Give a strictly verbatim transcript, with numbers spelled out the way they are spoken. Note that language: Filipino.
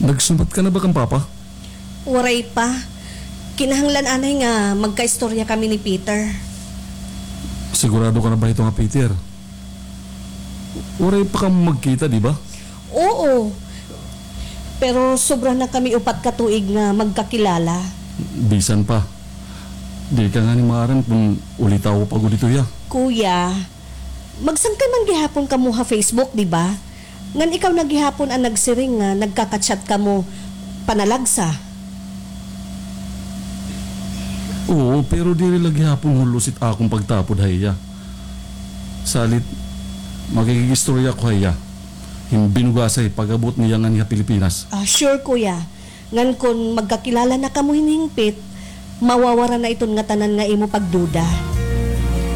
Nagsumat ka na ba kang papa? Waray pa. Kinahanglan anay nga magkaistorya kami ni Peter. Sigurado ka na ba ito nga, Peter? Waray pa kang magkita, di ba? Oo. Pero sobra na kami upat katuig nga magkakilala. Bisan pa. Di ka nga ni maaran kung ulitaw pag dito ya. Kuya, magsangkay man gihapon ka mo ha Facebook, di ba? Ngan ikaw na gihapon ang nagsiring nga nagkakachat ka mo panalagsa. Oo, pero di rin lagi hapon hulusit akong pagtapod haya. Salit, magigistorya ko haya. Himbinugasay pag-abot niya nga niya Pilipinas. Ah, sure kuya. Ngan kun magkakilala na kamo hiningpit, mawawara na iton nga tanan nga imo pagduda.